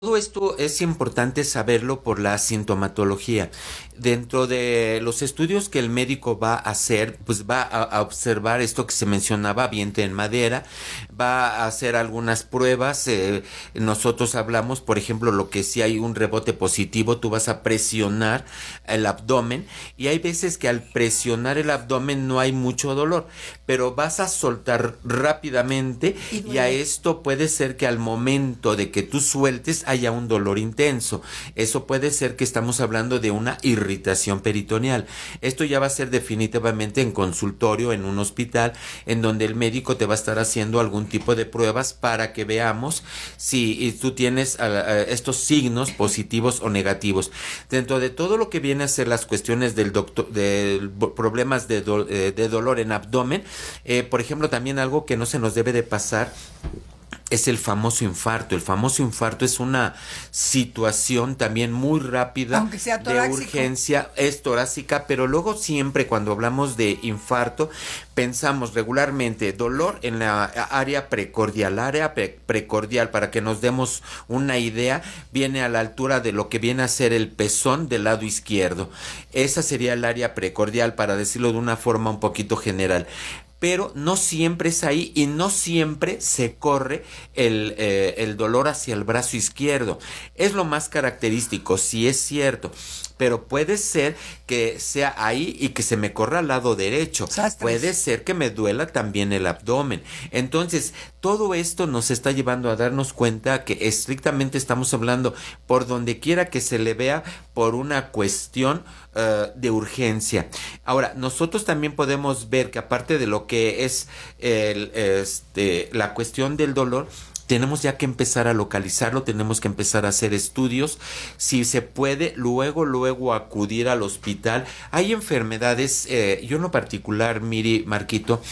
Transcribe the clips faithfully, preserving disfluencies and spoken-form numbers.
Todo esto es importante saberlo por la sintomatología. Dentro de los estudios que el médico va a hacer, pues va a, a observar esto que se mencionaba, vientre en madera, va a hacer algunas pruebas. Eh, nosotros hablamos, por ejemplo, lo que si hay un rebote positivo, tú vas a presionar el abdomen y hay veces que al presionar el abdomen no hay mucho dolor, pero vas a soltar rápidamente y, y a esto puede ser que al momento de que tú sueltes haya un dolor intenso. Eso puede ser que estamos hablando de una irritación peritoneal. Esto ya va a ser definitivamente en consultorio, en un hospital, en donde el médico te va a estar haciendo algún tipo de pruebas para que veamos si tú tienes uh, uh, estos signos positivos o negativos. Dentro de todo lo que viene a ser las cuestiones del doctor, de problemas de, do, eh, de dolor en abdomen, eh, por ejemplo, también algo que no se nos debe de pasar es el famoso infarto. El famoso infarto es una situación también muy rápida, aunque sea de urgencia, es torácica, pero luego siempre cuando hablamos de infarto pensamos regularmente dolor en la área precordial. La área pre precordial, para que nos demos una idea, viene a la altura de lo que viene a ser el pezón del lado izquierdo. Esa sería el área precordial, para decirlo de una forma un poquito general. Pero no siempre es ahí y no siempre se corre el, eh, el dolor hacia el brazo izquierdo. Es lo más característico, sí es cierto, pero puede ser que sea ahí y que se me corra al lado derecho. Sastres. Puede ser que me duela también el abdomen. Entonces, todo esto nos está llevando a darnos cuenta que estrictamente estamos hablando, por donde quiera que se le vea, por una cuestión uh, de urgencia. Ahora, nosotros también podemos ver que aparte de lo que es el, este, la cuestión del dolor, tenemos ya que empezar a localizarlo, tenemos que empezar a hacer estudios, si se puede, luego, luego acudir al hospital. Hay enfermedades, eh, yo en lo particular, Miri, Marquito,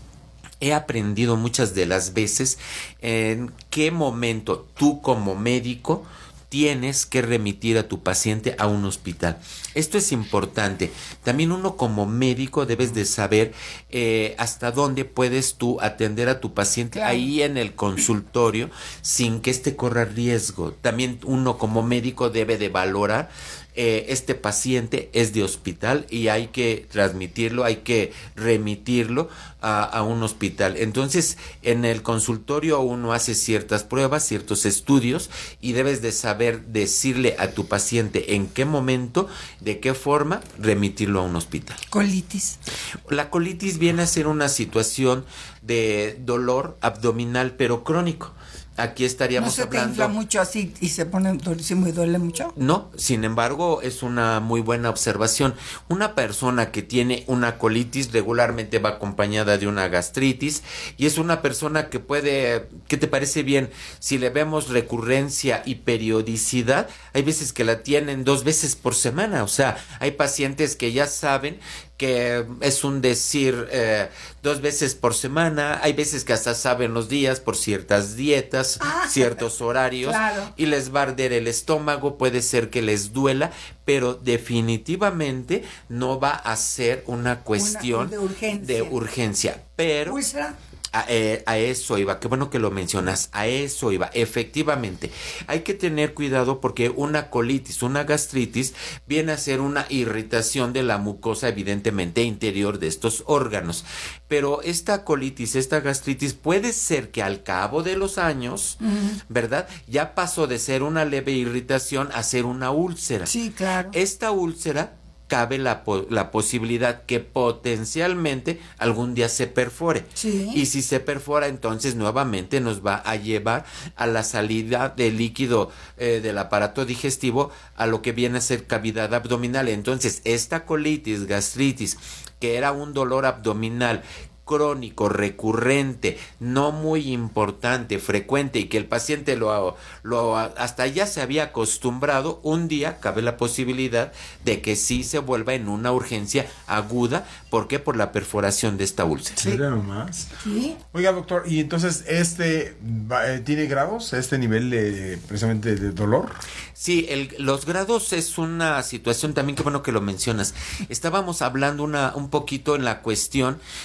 he aprendido muchas de las veces en qué momento tú como médico tienes que remitir a tu paciente a un hospital. Esto es importante. También uno como médico debes de saber eh, hasta dónde puedes tú atender a tu paciente, claro, ahí en el consultorio, sin que éste corra riesgo. También uno como médico debe de valorar eh, este paciente es de hospital y hay que transmitirlo, hay que remitirlo a, a un hospital. Entonces, en el consultorio uno hace ciertas pruebas, ciertos estudios y debes de saber decirle a tu paciente en qué momento, de qué forma remitirlo a un hospital. Colitis. La colitis viene a ser una situación de dolor abdominal pero crónico. Aquí estaríamos ¿No se hablando. te infla mucho así y se pone durísimo y duele mucho? No, sin embargo, es una muy buena observación. Una persona que tiene una colitis regularmente va acompañada de una gastritis y es una persona que puede, ¿qué te parece bien? Si le vemos recurrencia y periodicidad, hay veces que la tienen dos veces por semana. O sea, hay pacientes que ya saben que es un decir eh, dos veces por semana, hay veces que hasta saben los días por ciertas dietas, ah, ciertos horarios, claro, y les va a arder el estómago, puede ser que les duela, pero definitivamente no va a ser una cuestión una de urgencia, de urgencia, pero ¿úlcera? A, eh, a eso iba, qué bueno que lo mencionas, a eso iba, efectivamente, hay que tener cuidado porque una colitis, una gastritis, viene a ser una irritación de la mucosa evidentemente interior de estos órganos, pero esta colitis, esta gastritis puede ser que al cabo de los años, uh-huh, ¿verdad? Ya pasó de ser una leve irritación a ser una úlcera. Sí, claro. Esta úlcera cabe la, la posibilidad que potencialmente algún día se perfore. Sí. Y si se perfora, entonces nuevamente nos va a llevar a la salida del líquido eh, del aparato digestivo a lo que viene a ser cavidad abdominal. Entonces, esta colitis, gastritis, que era un dolor abdominal crónico, recurrente, no muy importante, frecuente y que el paciente lo, lo hasta ya se había acostumbrado, un día cabe la posibilidad de que sí se vuelva en una urgencia aguda. ¿Por qué? Por la perforación de esta úlcera. ¿Sí? Nomás. ¿Sí? Oiga, doctor, ¿y entonces este eh, tiene grados, este nivel de precisamente de dolor? Sí, el, los grados es una situación también, que bueno que lo mencionas. Estábamos hablando una un poquito en la cuestión de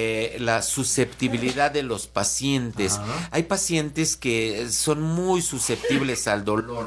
eh, la susceptibilidad de los pacientes. Ajá. Hay pacientes que son muy susceptibles al dolor.